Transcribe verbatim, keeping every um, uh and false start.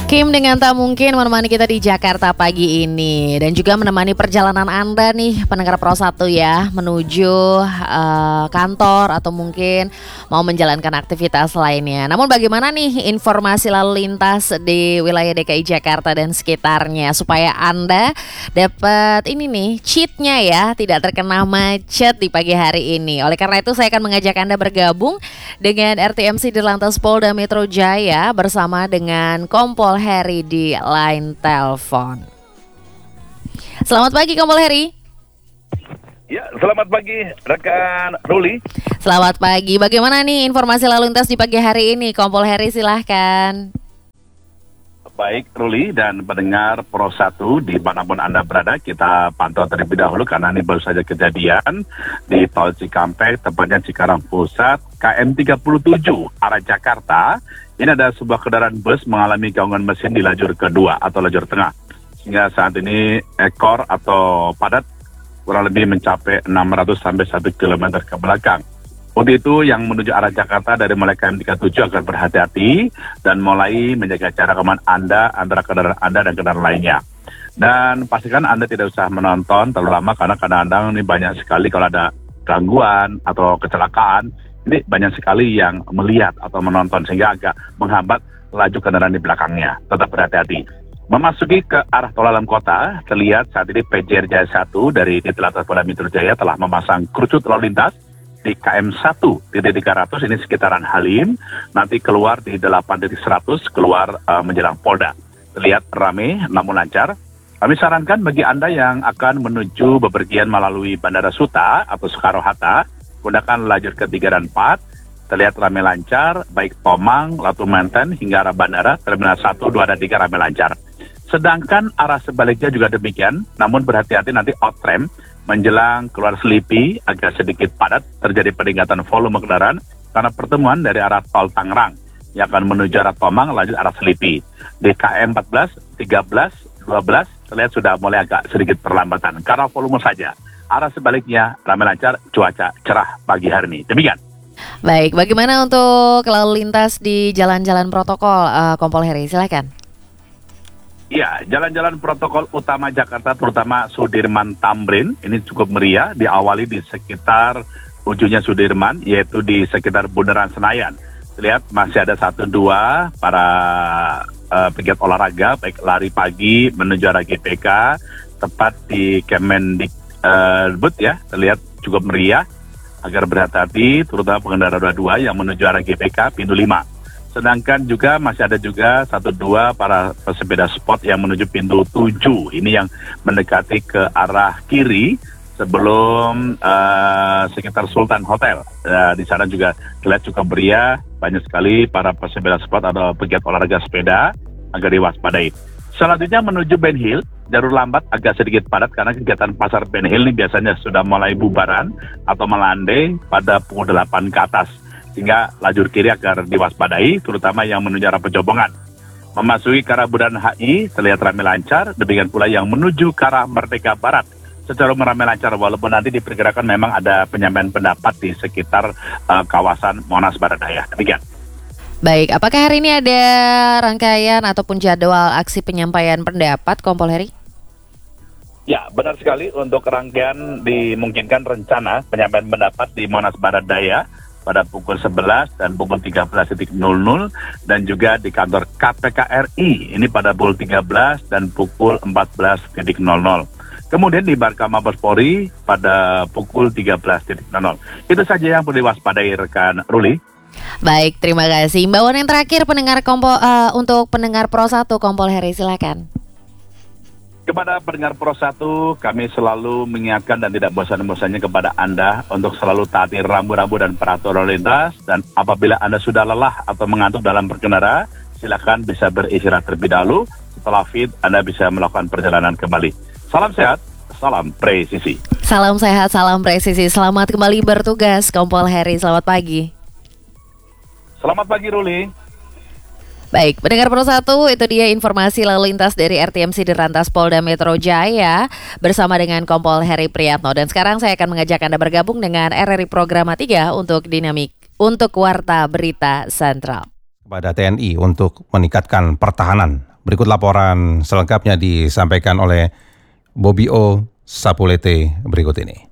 Kim dengan Tak Mungkin menemani kita di Jakarta pagi ini. Dan juga menemani perjalanan Anda nih pendengar Pro satu ya, menuju uh, kantor atau mungkin mau menjalankan aktivitas lainnya. Namun bagaimana nih informasi lalu lintas di wilayah D K I Jakarta dan sekitarnya, supaya Anda dapat ini nih cheat-nya ya, tidak terkena macet di pagi hari ini. Oleh karena itu saya akan mengajak Anda bergabung dengan R T M C Dirlantas Polda Metro Jaya bersama dengan Kompol Heri di line telepon. Selamat pagi Kompol Heri. Ya, selamat pagi rekan Ruli. Selamat pagi. Bagaimana nih informasi lalu lintas di pagi hari ini, Kompol Heri, silahkan. Baik Ruli dan pendengar Pro satu dimanapun Anda berada, kita pantau terlebih dahulu karena ini baru saja kejadian di Tol Cikampek, tepatnya Cikarang Pusat, K M tiga puluh tujuh arah Jakarta. Ini ada sebuah kendaraan bus mengalami gangguan mesin di lajur kedua atau lajur tengah. Sehingga saat ini ekor atau padat kurang lebih mencapai enam ratus sampai satu kilometer ke belakang. Untuk itu yang menuju arah Jakarta dari mulai K M tiga puluh tujuh agar berhati-hati dan mulai menjaga jarak aman Anda antara kendaraan Anda dan kendaraan lainnya. Dan pastikan Anda tidak usah menonton terlalu lama karena kadang-kadang ini banyak sekali kalau ada gangguan atau kecelakaan, ini banyak sekali yang melihat atau menonton sehingga agak menghambat laju kendaraan di belakangnya. Tetap berhati-hati. Memasuki ke arah tol dalam kota, terlihat saat ini P J R Jaya satu dari Dirlantas Polda Metro Jaya telah memasang kerucut lalu lintas di K M satu titik tiga ratus, ini sekitaran Halim, nanti keluar di delapan titik seratus, keluar uh, menjelang Polda. Terlihat ramai namun lancar. Kami sarankan bagi Anda yang akan menuju bepergian melalui Bandara Suta atau Soekarno-Hatta, gunakan lajur ketiga dan empat, terlihat ramai lancar, baik Tomang, Latu Menten hingga arah bandara, Terminal satu, dua, dan tiga ramai lancar. Sedangkan arah sebaliknya juga demikian, namun berhati-hati nanti outrem menjelang keluar Selipi agak sedikit padat, terjadi peningkatan volume kendaraan karena pertemuan dari arah tol Tangerang yang akan menuju arah Tomang lanjut arah Selipi. Di K M empat belas, tiga belas, dua belas terlihat sudah mulai agak sedikit perlambatan karena volume saja. Arah sebaliknya ramai lancar, cuaca cerah pagi hari ini. Demikian. Baik, bagaimana untuk lalu lintas di jalan-jalan protokol, uh, Kompol Heri, silakan. Ya, jalan-jalan protokol utama Jakarta terutama Sudirman Tamrin ini cukup meriah, diawali di sekitar ujungnya Sudirman, yaitu di sekitar Bundaran Senayan. Lihat masih ada satu dua para uh, pegiat olahraga, baik lari pagi menuju arah G P K, tepat di Kemendikbud uh, ya, terlihat cukup meriah, agar berhati-hati terutama pengendara roda dua yang menuju arah G P K pintu lima. Sedangkan juga masih ada juga satu dua para pesepeda sport yang menuju pintu tujuh. Ini yang mendekati ke arah kiri sebelum uh, sekitar Sultan Hotel. Uh, di sana juga terlihat cukup meriah, banyak sekali para pesepeda sport atau pegiat olahraga sepeda agar diwaspadai. Selanjutnya menuju Ben Hill, jalur lambat agak sedikit padat karena kegiatan pasar Ben Hill ini biasanya sudah mulai bubaran atau melandai pada pukul delapan ke atas. Sehingga lajur kiri agar diwaspadai, terutama yang menuju arah Pejompongan. Memasuki ke arah Bundaran H I, terlihat ramai lancar, demikian pula yang menuju ke arah Merdeka Barat. Secara ramai lancar, walaupun nanti diperkirakan memang ada penyampaian pendapat di sekitar uh, kawasan Monas Barat Daya. Demikian. Baik, apakah hari ini ada rangkaian ataupun jadwal aksi penyampaian pendapat, Kompol Heri? Ya, benar sekali, untuk rangkaian dimungkinkan rencana penyampaian pendapat di Monas Barat Daya pada pukul sebelas dan pukul tiga belas nol nol dan juga di kantor K P K R I ini pada pukul tiga belas dan pukul empat belas nol nol. Kemudian di Barka Mabes Polri pada pukul tiga belas nol nol. Itu saja yang perlu diwaspadai rekan Ruli. Baik, terima kasih. Imbauan yang terakhir pendengar Kompol uh, untuk pendengar Pro satu, Kompol Heri, silakan. Kepada pendengar Pro satu, kami selalu mengingatkan dan tidak bosan-bosannya kepada Anda untuk selalu taati rambu-rambu dan peraturan lalu lintas. Dan apabila Anda sudah lelah atau mengantuk dalam berkendara, silakan bisa beristirahat terlebih dahulu. Setelah fit, Anda bisa melakukan perjalanan kembali. Salam sehat, salam presisi. Salam sehat, salam presisi. Selamat kembali bertugas, Kompol Heri. Selamat pagi. Selamat pagi, Ruli. Baik, pendengar Pro satu, itu dia informasi lalu lintas dari R T M C Dirlantas Polda Metro Jaya bersama dengan Kompol Heri Priyatno. Dan sekarang saya akan mengajak Anda bergabung dengan R R I Programa tiga untuk Dinamik, untuk Warta Berita Sentral. Kepada T N I untuk meningkatkan pertahanan Berikut laporan selengkapnya disampaikan oleh Bobby O. Sapulete berikut ini.